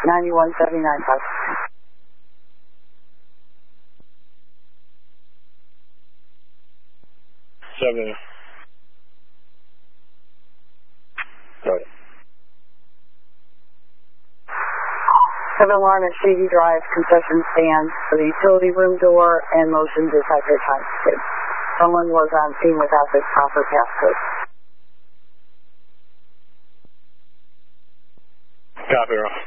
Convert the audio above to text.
9179. Seven. Got it. 7-1 at Shady Drive, concession stand for the utility room door and motion detector times 2. Someone was on scene without the proper passcode. Copy, Ross.